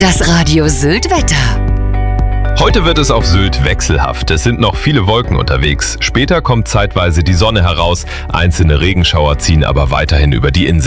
Das Radio Sylt Wetter. Heute wird es auf Sylt wechselhaft. Es sind noch viele Wolken unterwegs. Später kommt zeitweise die Sonne heraus. Einzelne Regenschauer ziehen aber weiterhin über die Insel.